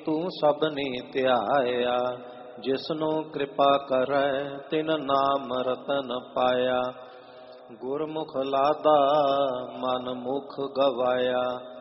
ਤੂੰ ਸਭਨੀ ਧਿਆਇਆ। ਜਿਸਨੂੰ ਕਿਰਪਾ ਕਰੈ ਤਿਨ ਨਾਮ ਰਤਨ ਪਾਇਆ। ਗੁਰਮੁਖ ਲਾਦਾ ਮਨ ਮੁਖ ਗਵਾਇਆ।